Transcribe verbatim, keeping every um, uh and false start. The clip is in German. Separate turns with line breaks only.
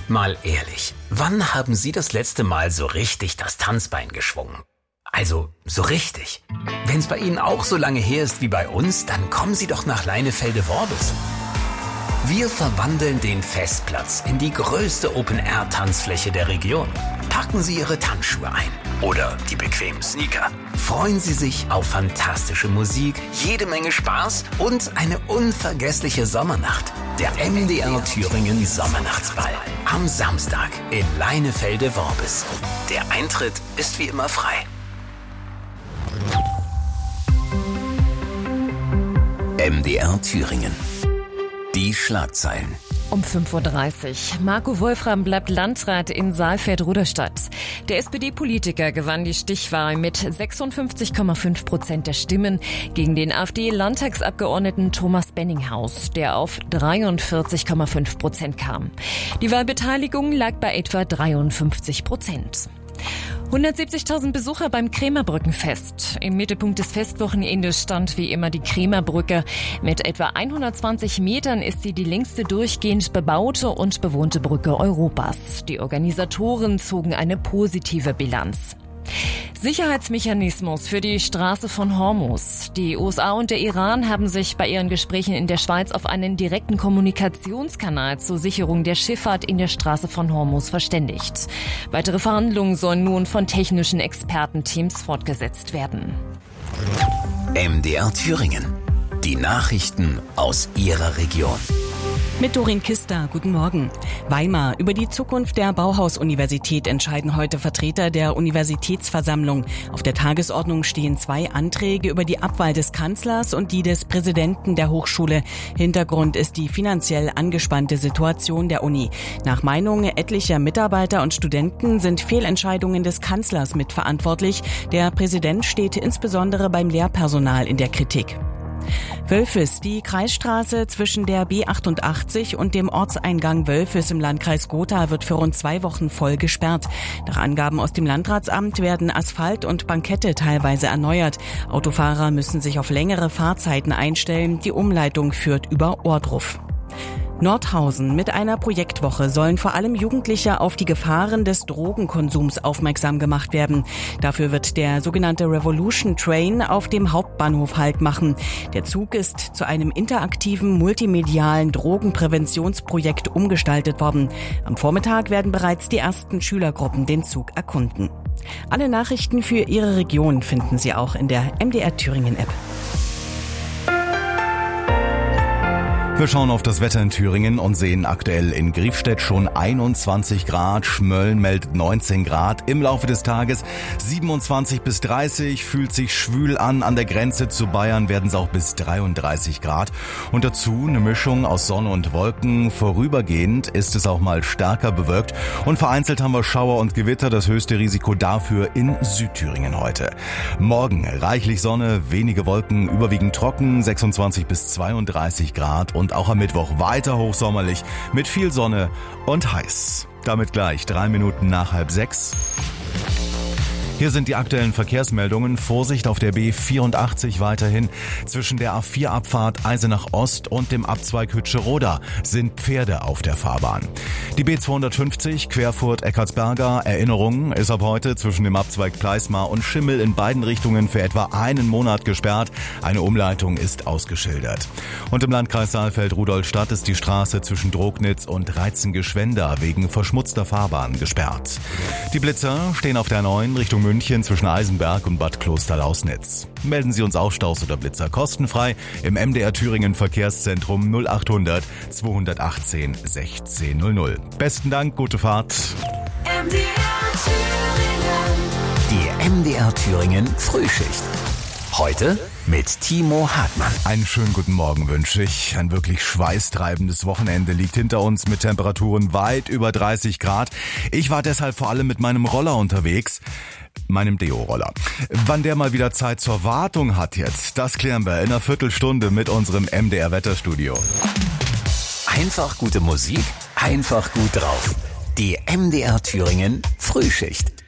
Mal ehrlich, wann haben Sie das letzte Mal so richtig das Tanzbein geschwungen? Also, so richtig. Wenn es bei Ihnen auch so lange her ist wie bei uns, dann kommen Sie doch nach Leinefelde-Worbis. Wir verwandeln den Festplatz in die größte Open-Air-Tanzfläche der Region. Packen Sie Ihre Tanzschuhe ein oder die bequemen Sneaker. Freuen Sie sich auf fantastische Musik, jede Menge Spaß und eine unvergessliche Sommernacht. Der M D R Thüringen Sommernachtsball am Samstag in Leinefelde-Worbis. Der Eintritt ist wie immer frei. M D R Thüringen. Die Schlagzeilen.
Um fünf Uhr dreißig. Marco Wolfram bleibt Landrat in Saalfeld-Ruderstadt. Der S P D-Politiker gewann die Stichwahl mit sechsundfünfzig Komma fünf Prozent der Stimmen gegen den AfD-Landtagsabgeordneten Thomas Benninghaus, der auf dreiundvierzig Komma fünf Prozent kam. Die Wahlbeteiligung lag bei etwa dreiundfünfzig Prozent. hundertsiebzigtausend Besucher beim Krämerbrückenfest. Im Mittelpunkt des Festwochenendes stand wie immer die Krämerbrücke. Mit etwa hundertzwanzig Metern ist sie die längste durchgehend bebaute und bewohnte Brücke Europas. Die Organisatoren zogen eine positive Bilanz. Sicherheitsmechanismus für die Straße von Hormuz. Die U S A und der Iran haben sich bei ihren Gesprächen in der Schweiz auf einen direkten Kommunikationskanal zur Sicherung der Schifffahrt in der Straße von Hormuz verständigt. Weitere Verhandlungen sollen nun von technischen Expertenteams fortgesetzt werden.
M D R Thüringen. Die Nachrichten aus Ihrer Region.
Mit Doreen Kister, guten Morgen. Weimar. Über die Zukunft der Bauhaus-Universität entscheiden heute Vertreter der Universitätsversammlung. Auf der Tagesordnung stehen zwei Anträge über die Abwahl des Kanzlers und die des Präsidenten der Hochschule. Hintergrund ist die finanziell angespannte Situation der Uni. Nach Meinung etlicher Mitarbeiter und Studenten sind Fehlentscheidungen des Kanzlers mitverantwortlich. Der Präsident steht insbesondere beim Lehrpersonal in der Kritik. Wölfis. Die Kreisstraße zwischen der B achtundachtzig und dem Ortseingang Wölfis im Landkreis Gotha wird für rund zwei Wochen voll gesperrt. Nach Angaben aus dem Landratsamt werden Asphalt und Bankette teilweise erneuert. Autofahrer müssen sich auf längere Fahrzeiten einstellen. Die Umleitung führt über Ohrdruf. Nordhausen. Mit einer Projektwoche sollen vor allem Jugendliche auf die Gefahren des Drogenkonsums aufmerksam gemacht werden. Dafür wird der sogenannte Revolution Train auf dem Hauptbahnhof Halt machen. Der Zug ist zu einem interaktiven, multimedialen Drogenpräventionsprojekt umgestaltet worden. Am Vormittag werden bereits die ersten Schülergruppen den Zug erkunden. Alle Nachrichten für Ihre Region finden Sie auch in der M D R Thüringen App.
Wir schauen auf das Wetter in Thüringen und sehen aktuell in Griefstedt schon einundzwanzig Grad, Schmölln meldet neunzehn Grad. Im Laufe des Tages siebenundzwanzig bis dreißig, fühlt sich schwül an. An der Grenze zu Bayern werden es auch bis dreiunddreißig Grad. Und dazu eine Mischung aus Sonne und Wolken. Vorübergehend ist es auch mal stärker bewölkt und vereinzelt haben wir Schauer und Gewitter. Das höchste Risiko dafür in Südthüringen heute. Morgen reichlich Sonne, wenige Wolken, überwiegend trocken, sechsundzwanzig bis zweiunddreißig Grad. Und Und auch am Mittwoch weiter hochsommerlich mit viel Sonne und heiß. Damit gleich drei Minuten nach halb sechs. Hier sind die aktuellen Verkehrsmeldungen. Vorsicht auf der B vierundachtzig weiterhin. Zwischen der A vier Abfahrt Eisenach Ost und dem Abzweig Hütscheroda sind Pferde auf der Fahrbahn. Die B zweihundertfünfzig Querfurt-Eckartsberger Erinnerung ist ab heute zwischen dem Abzweig Pleismar und Schimmel in beiden Richtungen für etwa einen Monat gesperrt. Eine Umleitung ist ausgeschildert. Und im Landkreis Saalfeld-Rudolstadt ist die Straße zwischen Drognitz und Reizengeschwender wegen verschmutzter Fahrbahn gesperrt. Die Blitzer stehen auf der neuen Richtung München zwischen Eisenberg und Bad Kloster-Lausnitz. Melden Sie uns Aufstaus oder Blitzer kostenfrei im M D R Thüringen Verkehrszentrum null achthundert zweihundertachtzehn sechzehn null null. Besten Dank, gute Fahrt.
M D R Thüringen.
Die M D R Thüringen Frühschicht. Heute mit Timo Hartmann.
Einen schönen guten Morgen wünsche ich. Ein wirklich schweißtreibendes Wochenende liegt hinter uns mit Temperaturen weit über dreißig Grad. Ich war deshalb vor allem mit meinem Roller unterwegs. Meinem Deo-Roller. Wann der mal wieder Zeit zur Wartung hat jetzt, das klären wir in einer Viertelstunde mit unserem M D R-Wetterstudio.
Einfach gute Musik, einfach gut drauf. Die M D R Thüringen Frühschicht.